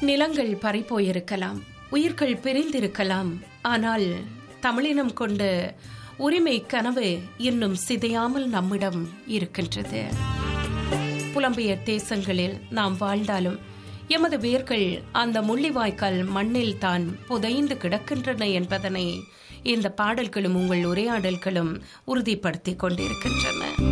நிலங்கள் பறிபோயிருக்கலாம், உயிர்கள் பிரிந்திருக்கலாம், ஆனால் தமிழினம் கொண்ட உரிமை கனவு இன்னும் சிதையாமல் நம்மிடம் இருக்கின்றது. புலம்பெயர் தேசங்களில் நாம் வாழ்ந்தாலும் எமது வேர்கள் அந்த முள்ளிவாய்க்கால் மண்ணில் தான் புதைந்து கிடக்கின்றன என்பதனை இந்த பாடல்களும் உங்கள் உரையாடல்களும் உறுதிப்படுத்திக் கொண்டிருக்கின்றன.